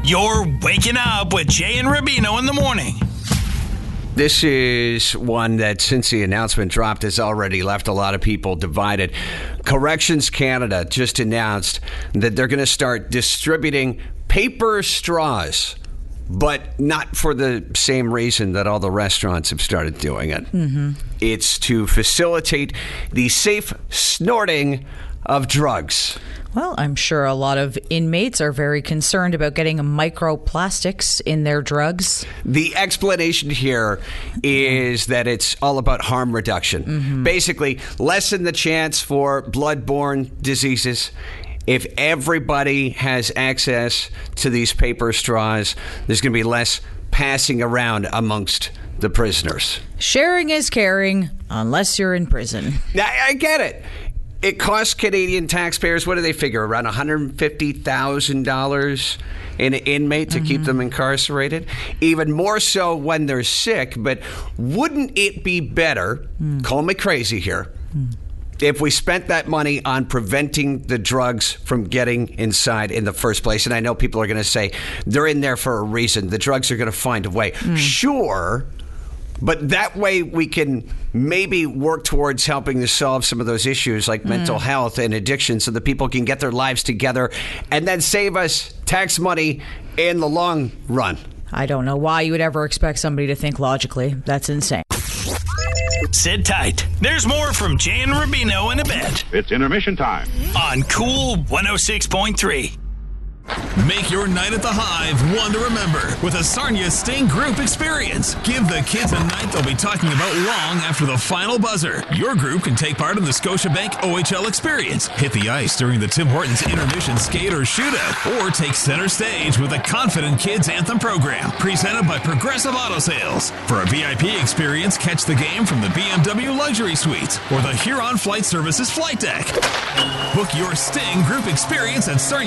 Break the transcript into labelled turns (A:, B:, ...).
A: You're waking up with Jay and Rubino in the morning.
B: This is one that, since the announcement dropped, has already left a lot of people divided. Corrections Canada just announced that they're going to start distributing paper straws, but not for the same reason that all the restaurants have started doing it. Mm-hmm. It's to facilitate the safe snorting of drugs.
C: Well, I'm sure a lot of inmates are very concerned about getting microplastics in their drugs.
B: The explanation here is that it's all about harm reduction. Mm-hmm. Basically, lessen the chance for blood-borne diseases. If everybody has access to these paper straws, there's going to be less passing around amongst the prisoners.
C: Sharing is caring, unless you're in prison.
B: I get it. It costs Canadian taxpayers, what do they figure, around $150,000 an inmate to keep them incarcerated? Even more so when they're sick. But wouldn't it be better, call me crazy here, if we spent that money on preventing the drugs from getting inside in the first place? And I know people are going to say they're in there for a reason. The drugs are going to find a way. Sure. But that way we can maybe work towards helping to solve some of those issues like mental health and addiction so that people can get their lives together and then save us tax money in the long run.
C: I don't know why you would ever expect somebody to think logically. That's insane.
A: Sit tight. There's more from Jay and Rubino in a bit.
D: It's intermission time.
A: On Cool 106.3.
E: Make your night at the Hive one to remember with a Sarnia Sting Group experience. Give the kids a night they'll be talking about long after the final buzzer. Your group can take part in the Scotiabank OHL experience, hit the ice during the Tim Hortons intermission skate or shootout, or take center stage with the Confident Kids Anthem program, presented by Progressive Auto Sales. For a VIP experience, catch the game from the BMW Luxury Suites or the Huron Flight Services flight deck. Book your Sting Group experience at Sarnia